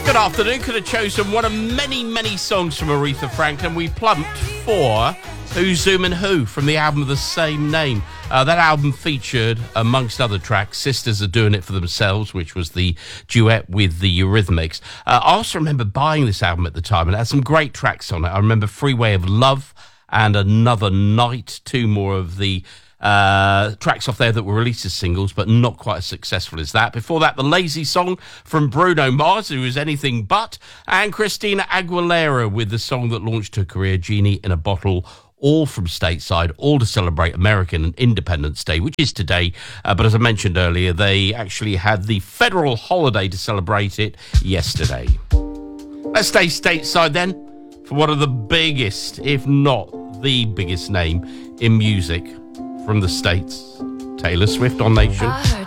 Good afternoon. Could have chosen one of many, many songs from Aretha Franklin. We plumped for Who's Zoomin' Who from the album of the same name. That album featured, amongst other tracks, Sisters Are Doing It For Themselves, which was the duet with the Eurythmics. I also remember buying this album at the time, and it had some great tracks on it. I remember Freeway of Love and Another Night, two more of the tracks off there that were released as singles, but not quite as successful as that. Before that, the Lazy Song from Bruno Mars, who is anything but, and Christina Aguilera with the song that launched her career, Genie in a Bottle, all from stateside, all to celebrate American Independence Day, which is today. But as I mentioned earlier, they actually had the federal holiday to celebrate it yesterday. Let's stay stateside then for one of the biggest, if not the biggest name in music from the States, Taylor Swift on Nation. I heard